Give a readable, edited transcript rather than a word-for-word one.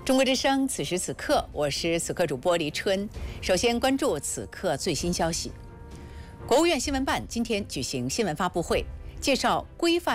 中国之声，此时此刻，我是此刻主播黎春。首先关注此刻最新消息。国务院新闻办今天举行新闻发布会，介绍规范